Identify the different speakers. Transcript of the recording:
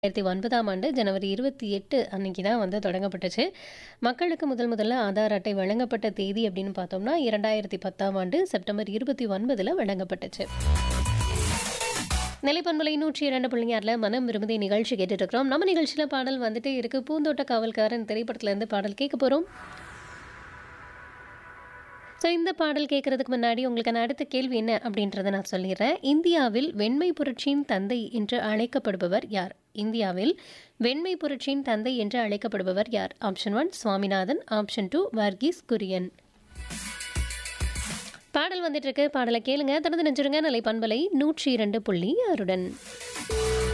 Speaker 1: 2009ஆம் ஆண்டு ஜனவரி 28 அன்னைக்கு தான் வந்து தொடங்கப்பட்டுச்சு. மக்களுக்கு முதல்ல ஆதார் அட்டை வழங்கப்பட்ட தேதி அப்படின்னு பார்த்தோம்னா 2010ஆம் ஆண்டு செப்டம்பர் 29ல வழங்கப்பட்டுச்சு. நிலைப்பண்பலை 102.6ல மனம் விரும்புதே நிகழ்ச்சி கேட்டுட்டு இருக்கிறோம். நம்ம நிகழ்ச்சியில பாடல் வந்துட்டே இருக்கு. பூந்தோட்ட காவல்காரன் திரைப்படத்துல இருந்து பாடல் கேட்க போறோம். ஸோ இந்த பாடல் கேட்கறதுக்கு முன்னாடி உங்களுக்கான அடுத்த கேள்வி என்ன அப்படின்றத நான் சொல்லிடுறேன். இந்தியாவில் வெண்மை புரட்சியின் தந்தை என்று அழைக்கப்படுபவர் யார்? இந்தியாவில் வெண்மை புரட்சியின் தந்தை என்று அழைக்கப்படுபவர் யார்? Option 1 Swaminathan, option 2 Varghese Kurien. பாடல் வந்துட்டு இருக்கு. பாடலை கேளுங்க. தொடர்ந்து நினைச்சிருங்க. நிலை பண்பலை 102.6.